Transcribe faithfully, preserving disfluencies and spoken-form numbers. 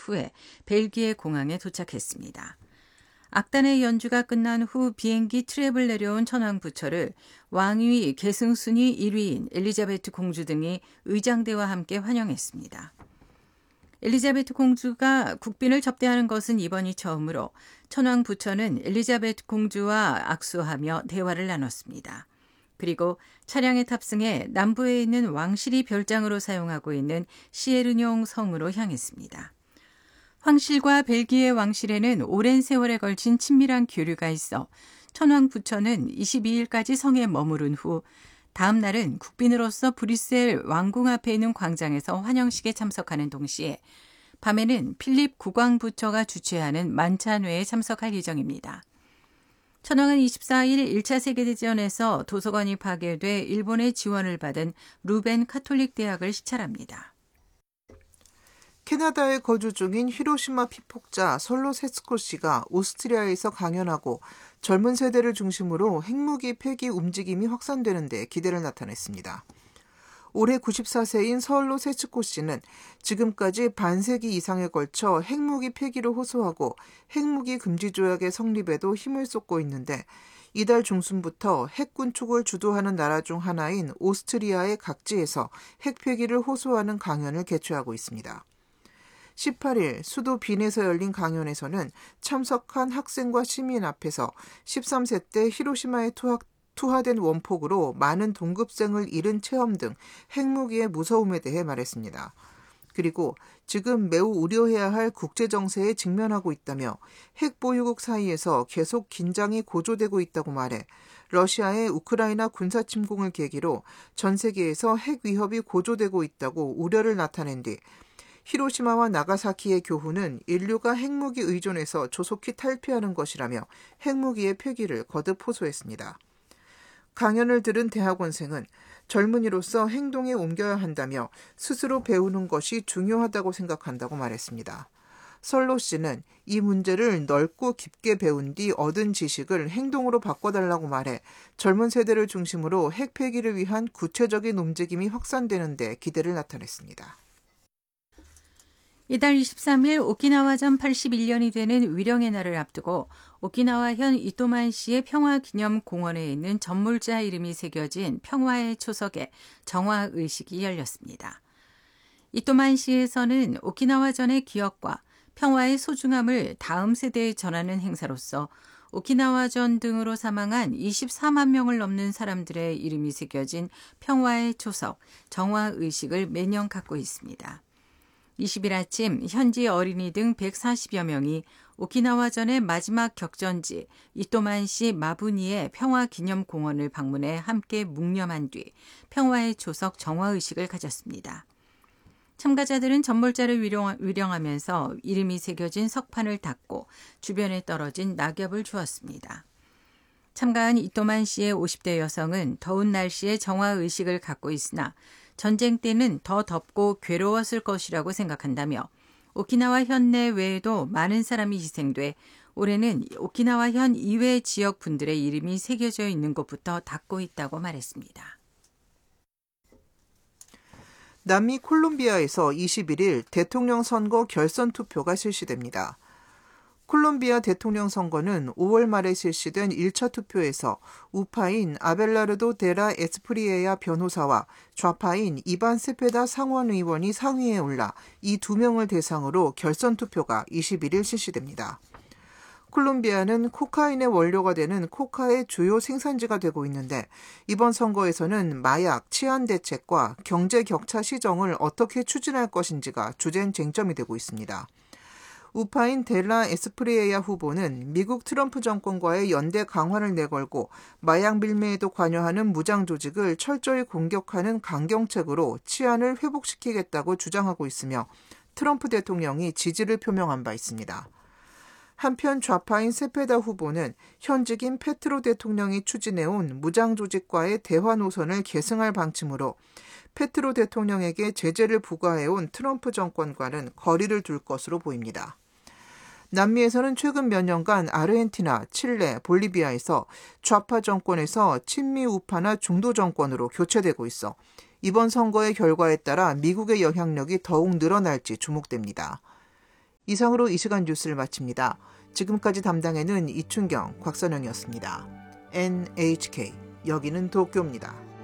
후에 벨기에 공항에 도착했습니다. 악단의 연주가 끝난 후 비행기 트랩을 내려온 천황 부처를 왕위 계승순위 일 위인 엘리자베트 공주 등이 의장대와 함께 환영했습니다. 엘리자베트 공주가 국빈을 접대하는 것은 이번이 처음으로 천황 부처는 엘리자베트 공주와 악수하며 대화를 나눴습니다. 그리고 차량에 탑승해 남부에 있는 왕실이 별장으로 사용하고 있는 시에르뇽 성으로 향했습니다. 황실과 벨기에 왕실에는 오랜 세월에 걸친 친밀한 교류가 있어 천황 부처는 이십이 일까지 성에 머무른 후 다음 날은 국빈으로서 브뤼셀 왕궁 앞에 있는 광장에서 환영식에 참석하는 동시에 밤에는 필립 국왕 부처가 주최하는 만찬회에 참석할 예정입니다. 천황은 이십사 일 일 차 세계대전에서 도서관이 파괴돼 일본의 지원을 받은 루벤 카톨릭 대학을 시찰합니다. 캐나다에 거주 중인 히로시마 피폭자 설로 세츠코 씨가 오스트리아에서 강연하고 젊은 세대를 중심으로 핵무기 폐기 움직임이 확산되는 데 기대를 나타냈습니다. 올해 구십사 세인 설로 세츠코 씨는 지금까지 반세기 이상에 걸쳐 핵무기 폐기를 호소하고 핵무기 금지 조약의 성립에도 힘을 쏟고 있는데 이달 중순부터 핵 군축을 주도하는 나라 중 하나인 오스트리아의 각지에서 핵 폐기를 호소하는 강연을 개최하고 있습니다. 십팔 일 수도 빈에서 열린 강연에서는 참석한 학생과 시민 앞에서 십삼 세 때 히로시마에 투하, 투하된 원폭으로 많은 동급생을 잃은 체험 등 핵무기의 무서움에 대해 말했습니다. 그리고 지금 매우 우려해야 할 국제정세에 직면하고 있다며 핵 보유국 사이에서 계속 긴장이 고조되고 있다고 말해 러시아의 우크라이나 군사 침공을 계기로 전 세계에서 핵 위협이 고조되고 있다고 우려를 나타낸 뒤 히로시마와 나가사키의 교훈은 인류가 핵무기 의존에서 조속히 탈피하는 것이라며 핵무기의 폐기를 거듭 호소했습니다. 강연을 들은 대학원생은 젊은이로서 행동에 옮겨야 한다며 스스로 배우는 것이 중요하다고 생각한다고 말했습니다. 설로 씨는 이 문제를 넓고 깊게 배운 뒤 얻은 지식을 행동으로 바꿔달라고 말해 젊은 세대를 중심으로 핵 폐기를 위한 구체적인 움직임이 확산되는 데 기대를 나타냈습니다. 이달 이십삼 일 오키나와전 팔십일 년이 되는 위령의 날을 앞두고 오키나와현 이토만시의 평화기념공원에 있는 전몰자 이름이 새겨진 평화의 초석에 정화의식이 열렸습니다. 이토만시에서는 오키나와전의 기억과 평화의 소중함을 다음 세대에 전하는 행사로서 오키나와전 등으로 사망한 이십사만 명을 넘는 사람들의 이름이 새겨진 평화의 초석, 정화의식을 매년 갖고 있습니다. 이십 일 아침 현지 어린이 등 백사십여 명이 오키나와전의 마지막 격전지 이토만시 마부니의 평화기념공원을 방문해 함께 묵념한 뒤 평화의 초석 정화의식을 가졌습니다. 참가자들은 전몰자를 위령, 위령하면서 이름이 새겨진 석판을 닦고 주변에 떨어진 낙엽을 주었습니다. 참가한 이토만시의 오십 대 여성은 더운 날씨에 정화의식을 갖고 있으나 전쟁 때는 더 덥고 괴로웠을 것이라고 생각한다며 오키나와 현 내외에도 많은 사람이 희생돼 올해는 오키나와 현 이외 지역 분들의 이름이 새겨져 있는 곳부터 닿고 있다고 말했습니다. 남미 콜롬비아에서 이십일 일 대통령 선거 결선 투표가 실시됩니다. 콜롬비아 대통령 선거는 오월 말에 실시된 일 차 투표에서 우파인 아벨라르도 데라 에스프리에야 변호사와 좌파인 이반 세페다 상원의원이 상위에 올라 이 두 명을 대상으로 결선 투표가 이십일 일 실시됩니다. 콜롬비아는 코카인의 원료가 되는 코카의 주요 생산지가 되고 있는데 이번 선거에서는 마약, 치안 대책과 경제 격차 시정을 어떻게 추진할 것인지가 주된 쟁점이 되고 있습니다. 우파인 델라 에스프리에야 후보는 미국 트럼프 정권과의 연대 강화를 내걸고 마약 밀매에도 관여하는 무장 조직을 철저히 공격하는 강경책으로 치안을 회복시키겠다고 주장하고 있으며 트럼프 대통령이 지지를 표명한 바 있습니다. 한편 좌파인 세페다 후보는 현직인 페트로 대통령이 추진해온 무장 조직과의 대화 노선을 계승할 방침으로 페트로 대통령에게 제재를 부과해온 트럼프 정권과는 거리를 둘 것으로 보입니다. 남미에서는 최근 몇 년간 아르헨티나, 칠레, 볼리비아에서 좌파 정권에서 친미 우파나 중도 정권으로 교체되고 있어 이번 선거의 결과에 따라 미국의 영향력이 더욱 늘어날지 주목됩니다. 이상으로 이 시간 뉴스를 마칩니다. 지금까지 담당에는 이춘경, 곽선영이었습니다. 엔에이치케이, 여기는 도쿄입니다.